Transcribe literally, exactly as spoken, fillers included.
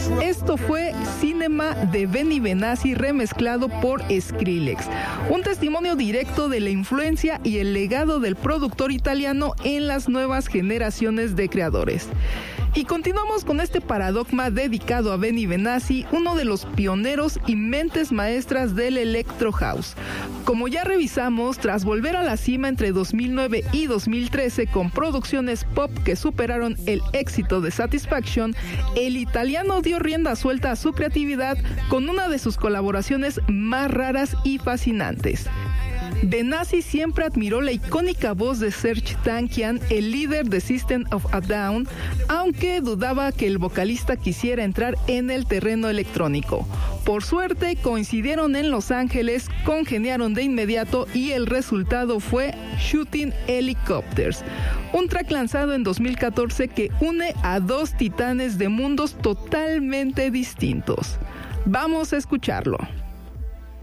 Esto fue Cinema de Benny Benassi remezclado por Skrillex, un testimonio directo de la influencia y el legado del productor italiano en las nuevas generaciones de creadores. Y continuamos con este paradogma dedicado a Benny Benassi, uno de los pioneros y mentes maestras del Electro House. Como ya revisamos, tras volver a la cima entre dos mil nueve y dos mil trece con producciones pop que superaron el éxito de Satisfaction, el italiano dio rienda suelta a su creatividad con una de sus colaboraciones más raras y fascinantes. Benassi siempre admiró la icónica voz de Serj Tankian, el líder de System of a Down, aunque dudaba que el vocalista quisiera entrar en el terreno electrónico. Por suerte, coincidieron en Los Ángeles, congeniaron de inmediato y el resultado fue Shooting Helicopters, un track lanzado en dos mil catorce que une a dos titanes de mundos totalmente distintos. Vamos a escucharlo.